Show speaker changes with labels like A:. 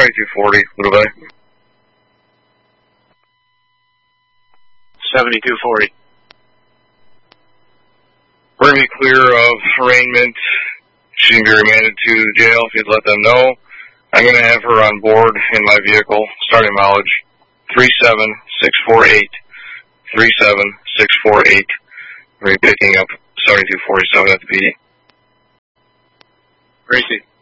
A: 7240, Blue Bay.
B: 7240.
A: We're going to be clear of arraignment. She can be remanded to jail if you'd let them know. I'm going to have her on board in my vehicle, starting mileage 37648. 37648. We're picking up 7247 at the PD.
B: Gracie.